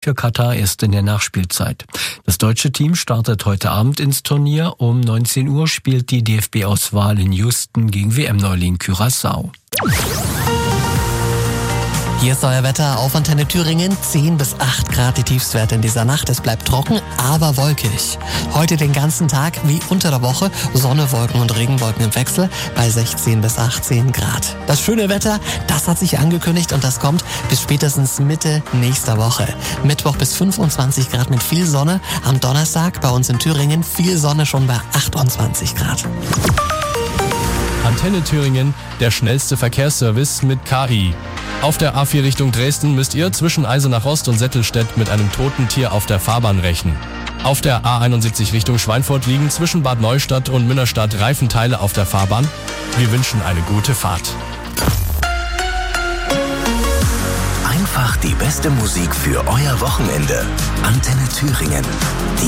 für Katar erst in der Nachspielzeit. Das deutsche Team startet heute Abend ins Turnier. Um 19 Uhr spielt die DFB-Auswahl in Houston gegen WM-Neuling Curaçao. Hier ist euer Wetter auf Antenne Thüringen. 10 bis 8 Grad die Tiefstwerte in dieser Nacht. Es bleibt trocken, aber wolkig. Heute den ganzen Tag wie unter der Woche. Sonne, Wolken und Regenwolken im Wechsel bei 16 bis 18 Grad. Das schöne Wetter, das hat sich angekündigt und das kommt bis spätestens Mitte nächster Woche. Mittwoch bis 25 Grad mit viel Sonne. Am Donnerstag bei uns in Thüringen viel Sonne schon bei 28 Grad. Antenne Thüringen, der schnellste Verkehrsservice mit KI. Auf der A4 Richtung Dresden müsst ihr zwischen Eisenach Ost und Settelstedt mit einem toten Tier auf der Fahrbahn rechnen. Auf der A71 Richtung Schweinfurt liegen zwischen Bad Neustadt und Münnerstadt Reifenteile auf der Fahrbahn. Wir wünschen eine gute Fahrt. Einfach die beste Musik für euer Wochenende. Antenne Thüringen.